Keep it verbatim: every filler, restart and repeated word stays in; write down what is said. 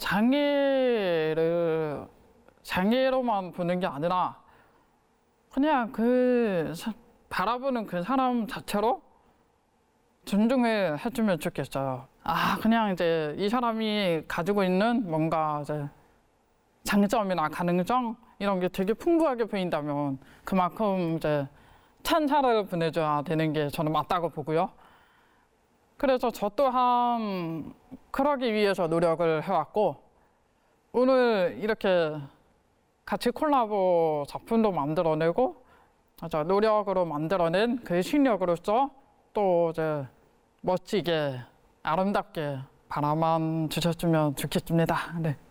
장애를 장애로만 보는 게 아니라 그냥 그 사, 바라보는 그 사람 자체로 존중을 해주면 좋겠어요. 아, 그냥 이제 이 사람이 가지고 있는 뭔가 이제 장점이나 가능성 이런 게 되게 풍부하게 보인다면 그만큼 이제 찬사를 보내줘야 되는 게 저는 맞다고 보고요. 그래서 저 또한 그러기 위해서 노력을 해왔고 오늘 이렇게 같이 콜라보 작품도 만들어내고 맞아, 노력으로 만들어낸 그 실력으로서 또 이제 멋지게 아름답게 바라만 주셨으면 좋겠습니다. 네.